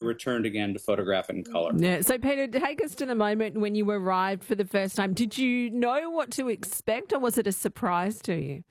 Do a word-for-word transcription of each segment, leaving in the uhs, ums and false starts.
returned again to photograph it in color. Yeah. So, Peter, take us to the moment when you arrived for the first time. Did you know what to expect, or was it a surprise to you?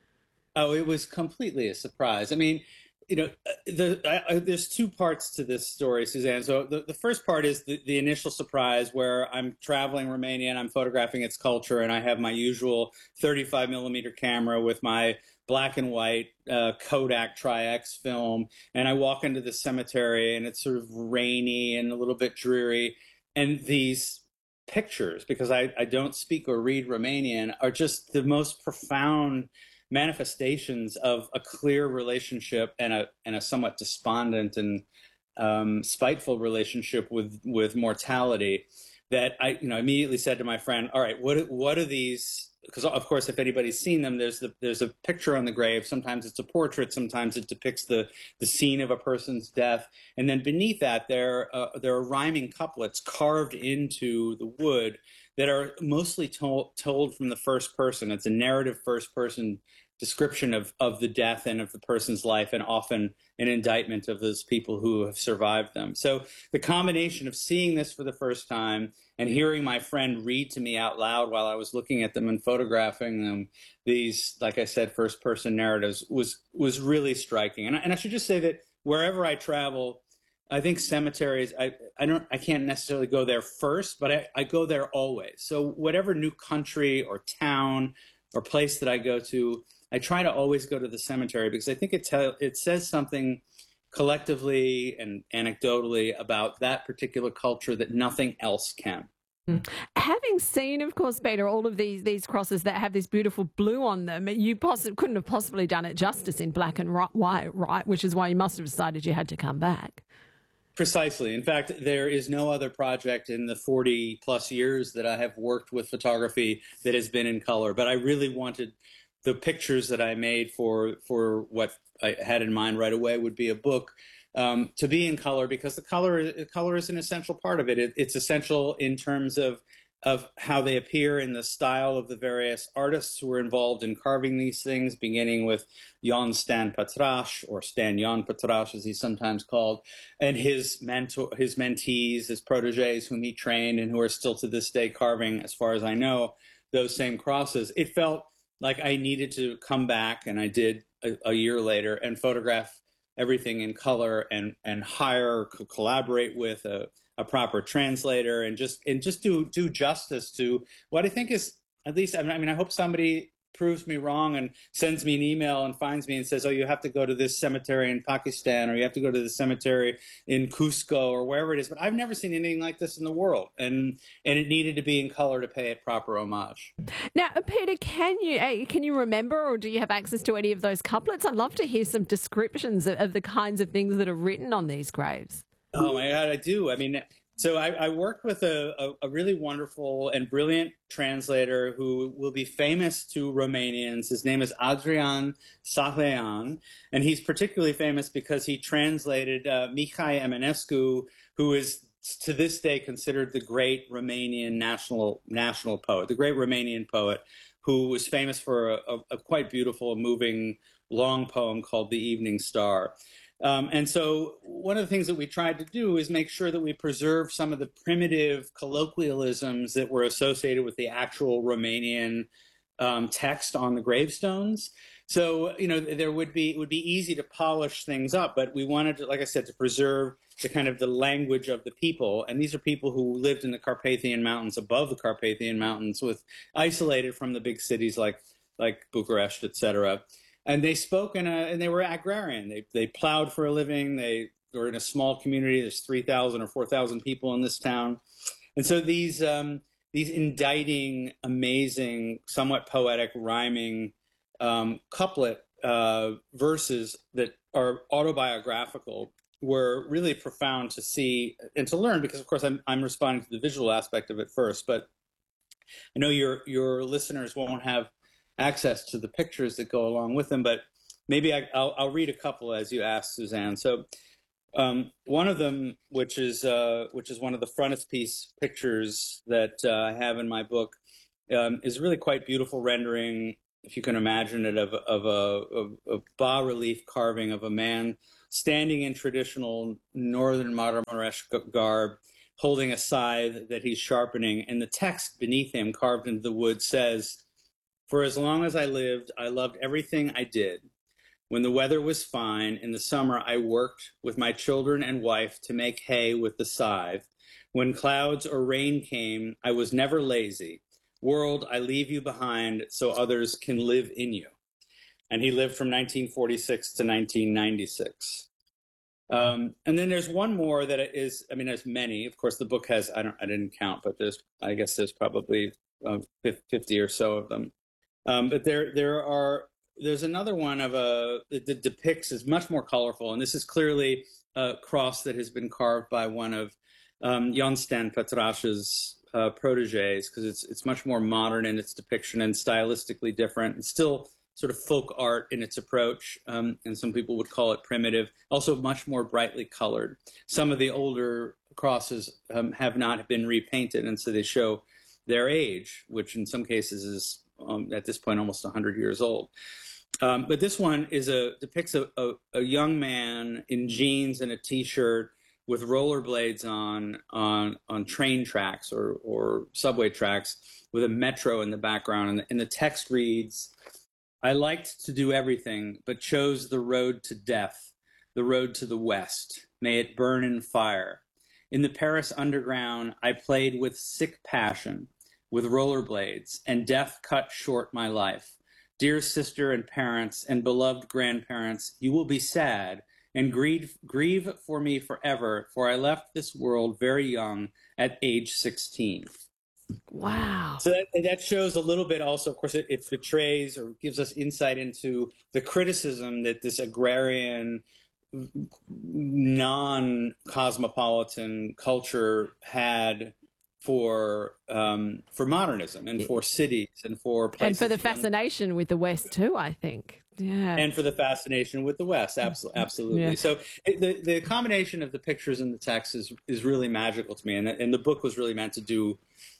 Oh, it was completely a surprise. I mean, you know, the, I, I, there's two parts to this story, Suzanne. So the, the first part is the, the initial surprise where I'm traveling Romania and I'm photographing its culture, and I have my usual thirty-five millimeter camera with my black and white uh, Kodak Tri-X film, and I walk into the cemetery and it's sort of rainy and a little bit dreary, and these pictures, because I, I don't speak or read Romanian, are just the most profound manifestations of a clear relationship and a and a somewhat despondent and um, spiteful relationship with with mortality. That I you know immediately said to my friend, all right, what what are these? Because of course, if anybody's seen them, there's the there's a picture on the grave. Sometimes it's a portrait. Sometimes it depicts the the scene of a person's death, and then beneath that there uh, there are rhyming couplets carved into the wood that are mostly told told from the first person. It's a narrative first person description of of the death and of the person's life, and often an indictment of those people who have survived them. So the combination of seeing this for the first time and hearing my friend read to me out loud while I was looking at them and photographing them, these, like I said, first person narratives, was was really striking. And I, and I should just say that wherever I travel, I think cemeteries, I, I don't I can't necessarily go there first, but I, I go there always. So whatever new country or town or place that I go to, I try to always go to the cemetery, because I think it tell, it says something collectively and anecdotally about that particular culture that nothing else can. Having seen, of course, Peter, all of these these crosses that have this beautiful blue on them, you poss- couldn't have possibly done it justice in black and white, right? Which is why you must have decided you had to come back. Precisely. In fact, there is no other project in the forty plus years that I have worked with photography that has been in color. But I really wanted the pictures that I made for for what I had in mind right away would be a book, um, to be in color, because the color color is an essential part of it. it. It's essential in terms of of how they appear in the style of the various artists who were involved in carving these things, beginning with Jan Stan Petrash, or Stan Jan Petrash as he's sometimes called, and his mentor, his mentees, his proteges whom he trained and who are still to this day carving, as far as I know, those same crosses. It felt like I needed to come back, and I did a, a year later, and photograph everything in color and and hire, collaborate with a, a proper translator, and just and just do do justice to what I think is, at least, I mean, I hope somebody proves me wrong and sends me an email and finds me and says, oh, you have to go to this cemetery in Pakistan, or you have to go to the cemetery in Cusco, or wherever it is. But I've never seen anything like this in the world. And and it needed to be in color to pay it proper homage. Now, Peter, can you can you remember, or do you have access to any of those couplets? I'd love to hear some descriptions of, of the kinds of things that are written on these graves. Oh, my God, I do. I mean, so I, I worked with a, a, a really wonderful and brilliant translator who will be famous to Romanians. His name is Adrian Sahlean, and he's particularly famous because he translated uh, Mihai Eminescu, who is to this day considered the great Romanian national national poet, the great Romanian poet, who was famous for a, a, a quite beautiful, moving, long poem called The Evening Star. Um, and so one of the things that we tried to do is make sure that we preserve some of the primitive colloquialisms that were associated with the actual Romanian um, text on the gravestones. So, you know, there would be, it would be easy to polish things up, but we wanted to, like I said, to preserve the kind of the language of the people. And these are people who lived in the Carpathian Mountains, above the Carpathian Mountains, with isolated from the big cities like, like Bucharest, et cetera. And they spoke in a, and they were agrarian. They they plowed for a living. They were in a small community. There's three thousand or four thousand people in this town. And so these um, these indicting, amazing, somewhat poetic, rhyming um, couplet uh, verses that are autobiographical were really profound to see and to learn, because, of course, I'm, I'm responding to the visual aspect of it first. But I know your your listeners won't have access to the pictures that go along with them, but maybe I, I'll, I'll read a couple as you asked, Suzanne. So um, one of them, which is uh, which is one of the frontispiece pictures that uh, I have in my book, um, is really quite beautiful rendering, if you can imagine it, of, of a, of a bas-relief carving of a man standing in traditional northern Marramesh garb, holding a scythe that he's sharpening. And the text beneath him, carved into the wood, says, "For as long as I lived, I loved everything I did. When the weather was fine, in the summer I worked with my children and wife to make hay with the scythe. When clouds or rain came, I was never lazy. World, I leave you behind so others can live in you." And he lived from nineteen forty-six to nineteen ninety-six. Um, and then there's one more that is, I mean, there's many. Of course, the book has, I don't, I didn't count, but there's, I guess there's probably uh, fifty or so of them. Um, but there, there are, there's another one of a, that depicts, is much more colorful. And this is clearly a cross that has been carved by one of um, Jan Steen Patrashe's uh, proteges, because it's, it's much more modern in its depiction and stylistically different. It's still sort of folk art in its approach, um, and some people would call it primitive, also much more brightly colored. Some of the older crosses um, have not been repainted, and so they show their age, which in some cases is, um, at this point, almost one hundred years old. Um, but this one is a depicts a, a, a young man in jeans and a T-shirt with rollerblades on on on train tracks or, or subway tracks, with a metro in the background, and the, and the text reads, "I liked to do everything, but chose the road to death, the road to the west. May it burn in fire. In the Paris underground, I played with sick passion, with rollerblades, and death cut short my life. Dear sister and parents and beloved grandparents, you will be sad and grieve, grieve for me forever, for I left this world very young at age sixteen. Wow. So that, that shows a little bit also, of course, it, it betrays or gives us insight into the criticism that this agrarian, non-cosmopolitan culture had for um, for modernism and for cities and for places. And for the fascination with the West too, I think. Yeah. And for the fascination with the West, absolutely. absolutely. Yeah. So it, the, the combination of the pictures and the text is, is really magical to me. And, and the book was really meant to do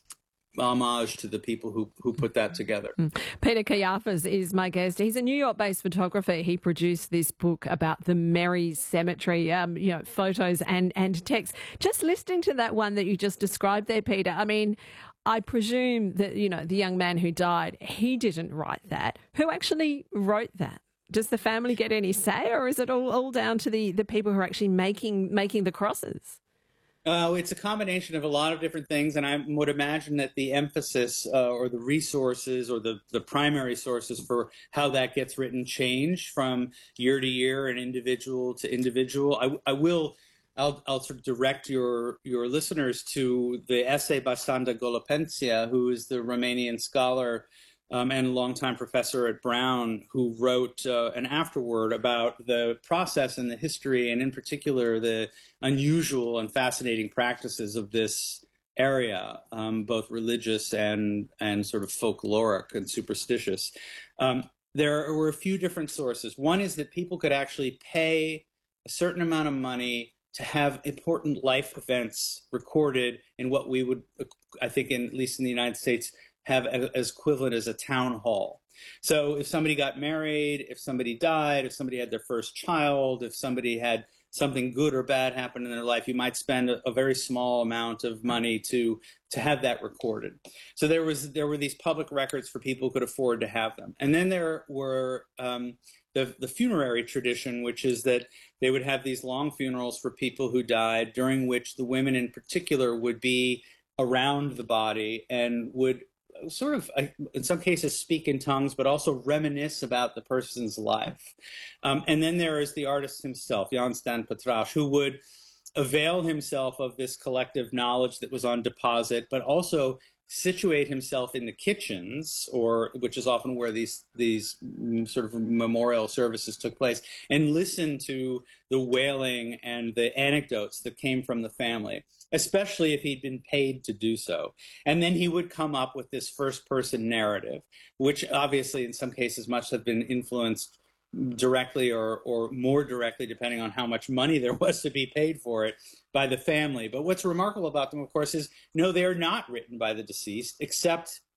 homage to the people who, who put that together. Peter Kayafas is my guest. He's a New York-based photographer. He produced this book about the Merry Cemetery, um, you know, photos and, and text. Just listening to that one that you just described there, Peter, I mean, I presume that, you know, the young man who died, he didn't write that. Who actually wrote that? Does the family get any say, or is it all, all down to the, the people who are actually making making the crosses? Uh, it's a combination of a lot of different things, and I would imagine that the emphasis uh, or the resources or the, the primary sources for how that gets written change from year to year and individual to individual. I, I will, I'll, I'll sort of direct your your listeners to the essay by Sanda Golopenția, who is the Romanian scholar Um, and longtime professor at Brown, who wrote uh, an afterword about the process and the history, and in particular the unusual and fascinating practices of this area, um, both religious and and sort of folkloric and superstitious. Um, there were a few different sources. One is that people could actually pay a certain amount of money to have important life events recorded in what we would, I think, in, at least in the United States, have as equivalent as a town hall. So if somebody got married, if somebody died, if somebody had their first child, if somebody had something good or bad happen in their life, you might spend a, a very small amount of money to to have that recorded. So there was there were these public records for people who could afford to have them. And then there were um, the, the funerary tradition, which is that they would have these long funerals for people who died, during which the women in particular would be around the body and would sort of, in some cases, speak in tongues, but also reminisce about the person's life. Um, and then there is the artist himself, Jan Steen Patrash, who would avail himself of this collective knowledge that was on deposit, but also situate himself in the kitchens, or which is often where these these sort of memorial services took place, and listen to the wailing and the anecdotes that came from the family, especially if he'd been paid to do so. And then he would come up with this first-person narrative, which obviously in some cases must have been influenced directly or, or more directly, depending on how much money there was to be paid for it, by the family. But what's remarkable about them, of course, is no, they are not written by the deceased, except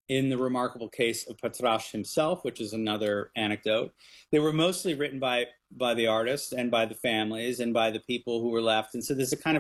in the remarkable case of Patrash himself, which is another anecdote. They were mostly written by by the artists and by the families and by the people who were left. And so there's a kind of